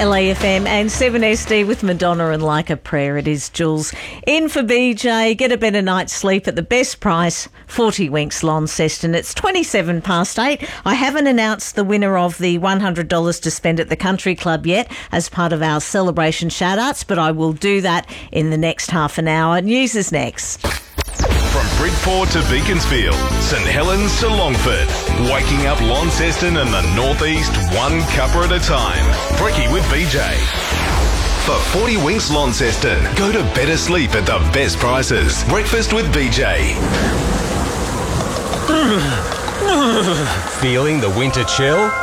LAFM and 7SD with Madonna and Like a Prayer. It is Jules in for BJ. Get a better night's sleep at the best price, 40 Winks Launceston. It's 27 past 8. I haven't announced the winner of the $100 to spend at the Country Club yet as part of our celebration shout-outs, but I will do that in the next half an hour. News is next. From Bridport to Beaconsfield, St Helens to Longford, waking up Launceston and the northeast one cuppa at a time. Brekkie with BJ. For 40 Winks Launceston, go to better sleep at the best prices. Breakfast with BJ. Feeling the winter chill?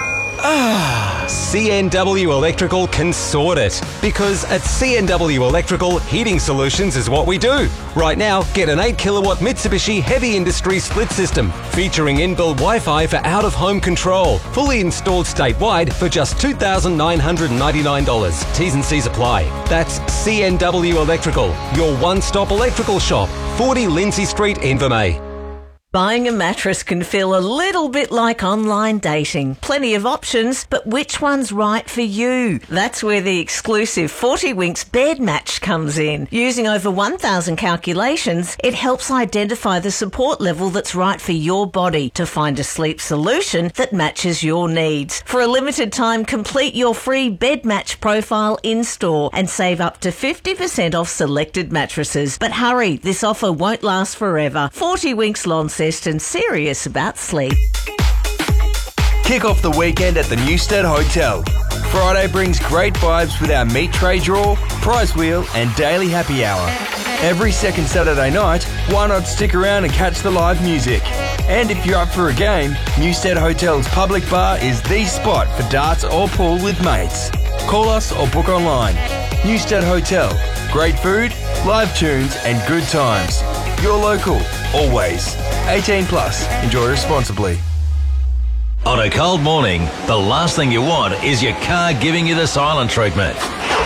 CNW Electrical can sort it. Because at CNW Electrical, heating solutions is what we do. Right now, get an 8 kilowatt Mitsubishi Heavy Industry split system featuring inbuilt Wi-Fi for out-of-home control. Fully installed statewide for just $2,999. T's and C's apply. That's CNW Electrical, your one-stop electrical shop. 40 Lindsay Street, Invermay. Buying a mattress can feel a little bit like online dating. Plenty of options, but which one's right for you? That's where the exclusive 40 Winks Bed Match comes in. Using over 1,000 calculations, it helps identify the support level that's right for your body to find a sleep solution that matches your needs. For a limited time, complete your free Bed Match profile in-store and save up to 50% off selected mattresses. But hurry, this offer won't last forever. 40 Winks Launceston. Serious about sleep. Kick off the weekend at the Newstead Hotel. Friday brings great vibes with our meat tray draw, prize wheel and daily happy hour. Every second Saturday night, why not stick around and catch the live music? And if you're up for a game, Newstead Hotel's public bar is the spot for darts or pool with mates. Call us or book online. Newstead Hotel. Great food, live tunes and good times. Your local, always. 18 plus. Enjoy responsibly. On a cold morning, the last thing you want is your car giving you the silent treatment.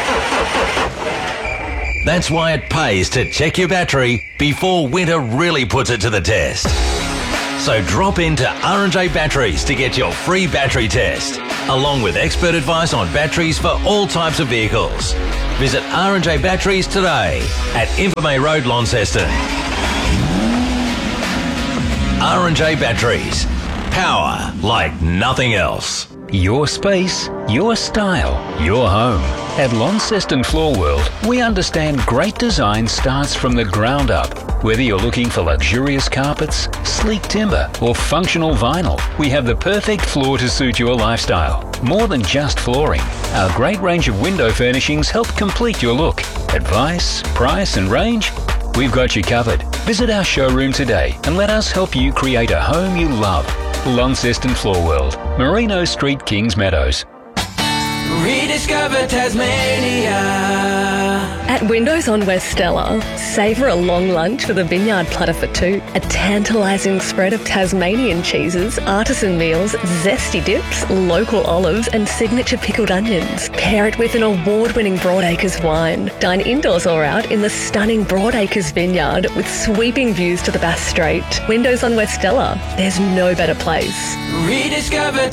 That's why it pays to check your battery before winter really puts it to the test. So drop into R&J Batteries to get your free battery test, along with expert advice on batteries for all types of vehicles. Visit R&J Batteries today at Invermay Road, Launceston. R&J Batteries. Power like nothing else. Your space, your style, your home. At Launceston Floor World, we understand great design starts from the ground up. Whether you're looking for luxurious carpets, sleek timber, or functional vinyl, we have the perfect floor to suit your lifestyle. More than just flooring, our great range of window furnishings help complete your look. Advice, price, and range? We've got you covered. Visit our showroom today and let us help you create a home you love. Launceston Floor World, Merino Street, Kings Meadows. Rediscover Tasmania. At Windows on West Stella, savour a long lunch with a vineyard platter for two, a tantalising spread of Tasmanian cheeses, artisan meals, zesty dips, local olives and signature pickled onions. Pair it with an award-winning Broadacres wine. Dine indoors or out in the stunning Broadacres vineyard with sweeping views to the Bass Strait. Windows on West Stella, there's no better place. Rediscover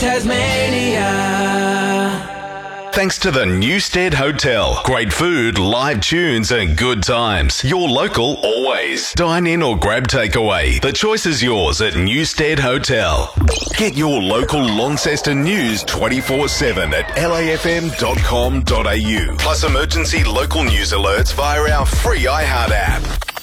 Tasmania. Thanks to the Newstead Hotel. Great food, live tunes and good times. Your local always. Dine in or grab takeaway. The choice is yours at Newstead Hotel. Get your local Launceston news 24/7 at lafm.com.au. Plus emergency local news alerts via our free iHeart app.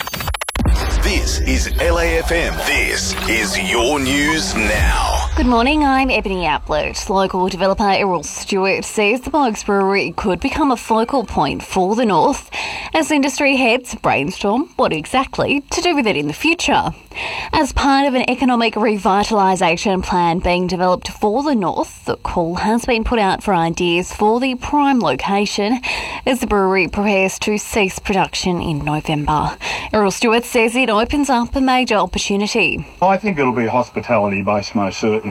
This is LAFM. This is your news now. Good morning, I'm Ebony Ablett. Local developer Errol Stewart says the Bogs Brewery could become a focal point for the North as industry heads brainstorm what exactly to do with it in the future. As part of an economic revitalisation plan being developed for the North, the call has been put out for ideas for the prime location as the brewery prepares to cease production in November. Errol Stewart says it opens up a major opportunity. I think it'll be hospitality based most certainly,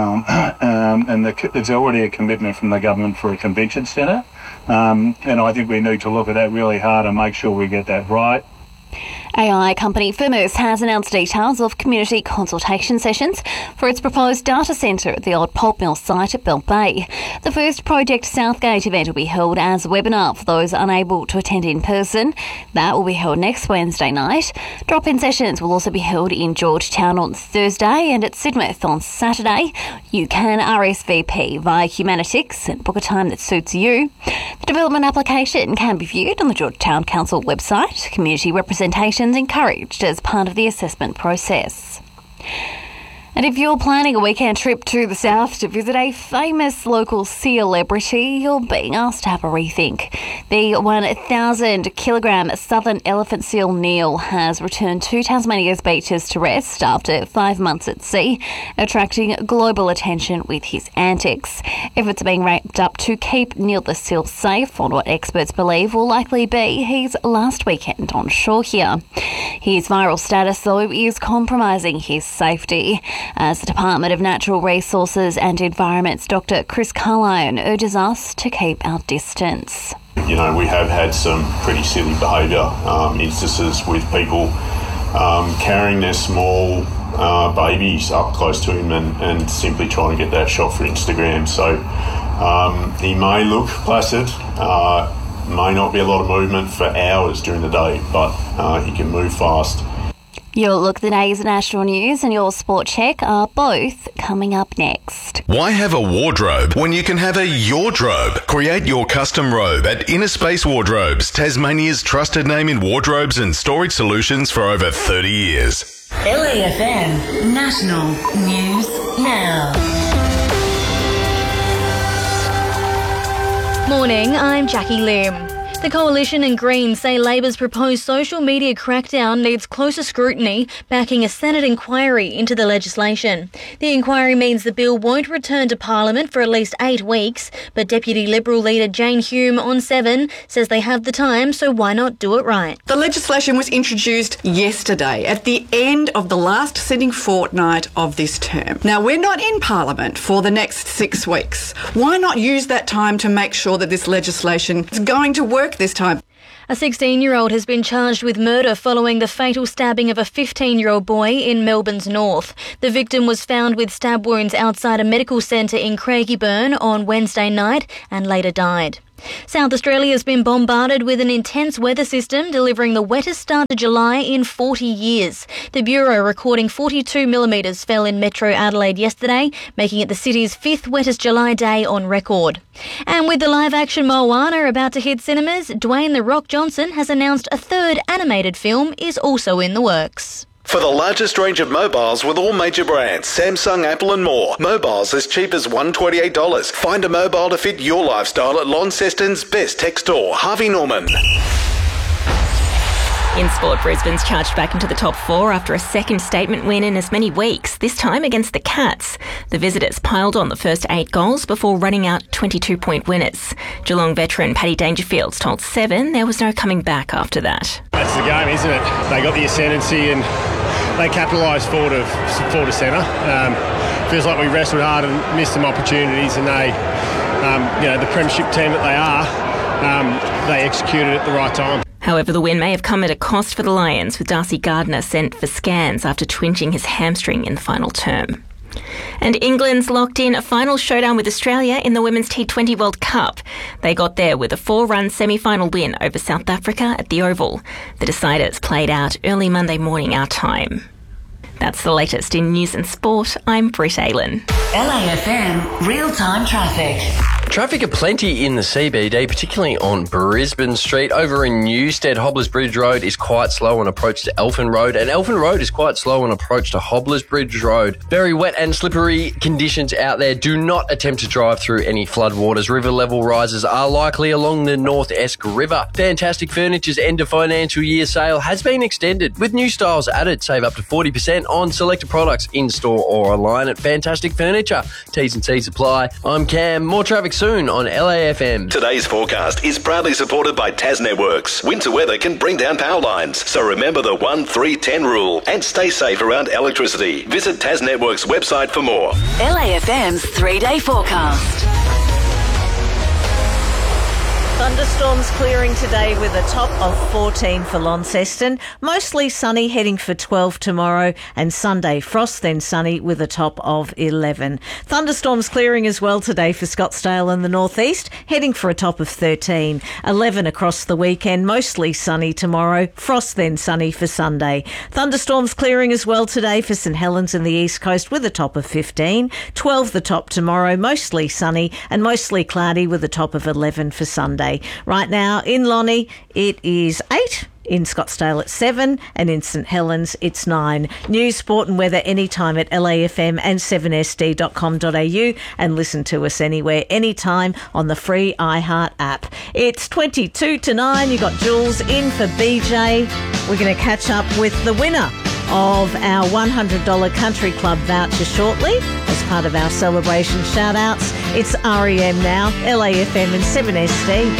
and there's already a commitment from the government for a convention centre, and I think we need to look at that really hard and make sure we get that right. AI company Firmus has announced details of community consultation sessions for its proposed data centre at the old pulp mill site at Bell Bay. The first Project Southgate event will be held as a webinar for those unable to attend in person. That will be held next Wednesday night. Drop-in sessions will also be held in Georgetown on Thursday and at Sidmouth on Saturday. You can RSVP via Humanitix and book a time that suits you. The development application can be viewed on the Georgetown Council website. Community representation encouraged as part of the assessment process. And if you're planning a weekend trip to the south to visit a famous local celebrity, you're being asked to have a rethink. The 1,000-kilogram southern elephant seal Neil has returned to Tasmania's beaches to rest after 5 months at sea, attracting global attention with his antics. Efforts are being ramped up to keep Neil the seal safe on what experts believe will likely be his last weekend on shore here. His viral status, though, is compromising his safety, as the Department of Natural Resources and Environment's Dr. Chris Carlyon urges us to keep our distance. You know, we have had some pretty silly behaviour, instances with people carrying their small babies up close to him and simply trying to get that shot for Instagram. So he may look placid, may not be a lot of movement for hours during the day, but he can move fast. Your Look at the Day's national news and your Sport Check are both coming up next. Why have a wardrobe when you can have a yardrobe? Create your custom robe at Inner Space Wardrobes, Tasmania's trusted name in wardrobes and storage solutions for over 30 years. LAFM National News Now. Morning, I'm Jackie Lim. The Coalition and Greens say Labor's proposed social media crackdown needs closer scrutiny, backing a Senate inquiry into the legislation. The inquiry means the bill won't return to Parliament for at least 8 weeks, but Deputy Liberal leader Jane Hume on 7 says they have the time, so why not do it right? The legislation was introduced yesterday at the end of the last sitting fortnight of this term. Now, we're not in Parliament for the next 6 weeks. Why not use that time to make sure that this legislation is going to work this time? A 16-year-old has been charged with murder following the fatal stabbing of a 15-year-old boy in Melbourne's north. The victim was found with stab wounds outside a medical centre in Craigieburn on Wednesday night and later died. South Australia has been bombarded with an intense weather system, delivering the wettest start to July in 40 years. The Bureau recording 42 millimetres fell in Metro Adelaide yesterday, making it the city's 5th wettest July day on record. And with the live-action Moana about to hit cinemas, Dwayne "The Rock" Johnson has announced a 3rd animated film is also in the works. For the largest range of mobiles with all major brands, Samsung, Apple and more. Mobiles as cheap as $128. Find a mobile to fit your lifestyle at Launceston's best tech store, Harvey Norman. In sport, Brisbane's charged back into the top 4 after a second statement win in as many weeks, this time against the Cats. The visitors piled on the first 8 goals before running out 22-point winners. Geelong veteran Paddy Dangerfield told 7 there was no coming back after that. That's the game, isn't it? They got the ascendancy and they capitalised forward to centre. Feels like we wrestled hard and missed some opportunities, and they, the premiership team that they are, they executed at the right time. However, the win may have come at a cost for the Lions, with Darcy Gardner sent for scans after twinging his hamstring in the final term. And England's locked in a final showdown with Australia in the Women's T20 World Cup. They got there with a 4-run semi-final win over South Africa at the Oval. The deciders played out early Monday morning our time. That's the latest in news and sport. I'm Britt Aylen. LAFM real-time traffic. Traffic aplenty in the CBD, particularly on Brisbane Street. Over in Newstead, Hobblers Bridge Road is quite slow on approach to Elfin Road, and Elfin Road is quite slow on approach to Hobblers Bridge Road. Very wet and slippery conditions out there. Do not attempt to drive through any floodwaters. River level rises are likely along the North Esk River. Fantastic Furniture's end of financial year sale has been extended, with new styles added. Save up to 40% on selected products in-store or online at Fantastic Furniture. T's and C's apply. I'm Cam. More traffic soon on LAFM. Today's forecast is proudly supported by Tas Networks. Winter weather can bring down power lines, so remember the 1-3-10 rule and stay safe around electricity. Visit Tas Networks' website for more. LAFM's 3-day forecast. Thunderstorms clearing today with a top of 14 for Launceston. Mostly sunny, heading for 12 tomorrow, and Sunday frost, then sunny with a top of 11. Thunderstorms clearing as well today for Scottsdale and the northeast, heading for a top of 13. 11 across the weekend, mostly sunny tomorrow, frost then sunny for Sunday. Thunderstorms clearing as well today for St Helens and the east coast with a top of 15. 12 the top tomorrow, mostly sunny and mostly cloudy with a top of 11 for Sunday. Right now in Lonnie, it is 8. In Scottsdale it's 7, and in St Helens it's 9. News, sport and weather anytime at LAFM and 7sd.com.au, and listen to us anywhere, anytime on the free iHeart app. It's 22 to 9. You got Jules in for BJ. We're going to catch up with the winner of our $100 Country Club voucher shortly as part of our celebration shout-outs. It's REM now, LAFM and 7SD.